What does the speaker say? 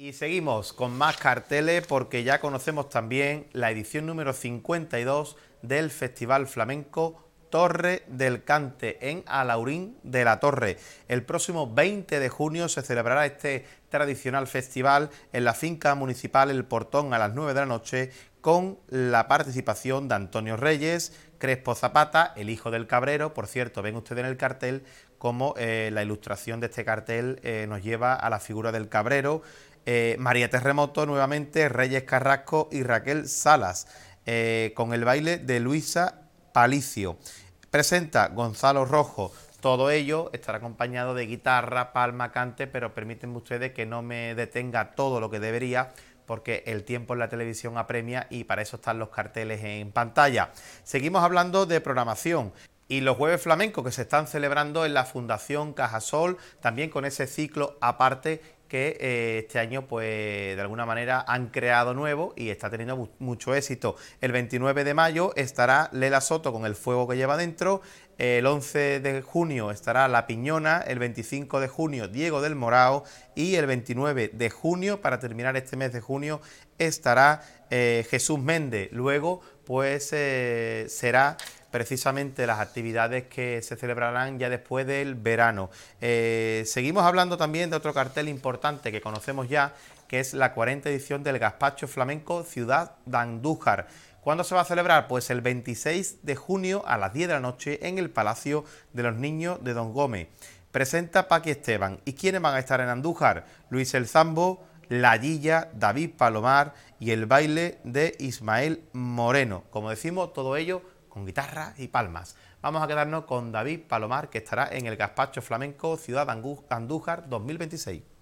Y seguimos con más carteles porque ya conocemos también la edición número 52 del Festival Flamenco Torre del Cante en Alhaurín de la Torre. El próximo 20 de junio se celebrará este tradicional festival en la finca municipal El Portón a las 9 de la noche con la participación de Antonio Reyes, Crespo Zapata, el hijo del cabrero. Por cierto, ven ustedes en el cartel cómo la ilustración de este cartel nos lleva a la figura del cabrero. María Terremoto nuevamente, Reyes Carrasco y Raquel Salas, con el baile de Luisa Palicio. Presenta Gonzalo Rojo. Todo ello estará acompañado de guitarra, palma, cante, pero permítanme ustedes que no me detenga todo lo que debería, porque el tiempo en la televisión apremia y para eso están los carteles en pantalla. Seguimos hablando de programación. Y los jueves flamencos que se están celebrando en la Fundación Cajasol, también con ese ciclo aparte que este año pues de alguna manera han creado nuevo y está teniendo mucho éxito. El 29 de mayo estará Lela Soto con El fuego que lleva dentro, el 11 de junio estará La Piñona, el 25 de junio Diego del Morao y el 29 de junio, para terminar este mes de junio, estará Jesús Méndez. Luego pues será precisamente las actividades que se celebrarán ya después del verano. Seguimos hablando también de otro cartel importante que conocemos ya, que es la 40ª edición del Gazpacho Flamenco Ciudad de Andújar. ¿Cuándo se va a celebrar? Pues el 26 de junio a las 10 de la noche en el Palacio de los Niños de Don Gómez. Presenta Paqui Esteban. ¿Y quiénes van a estar en Andújar? Luis el Zambo, La Guilla, David Palomar y el baile de Ismael Moreno. Como decimos, todo ello con guitarra y palmas. Vamos a quedarnos con David Palomar, que estará en el Gazpacho Flamenco Ciudad Andújar 2026.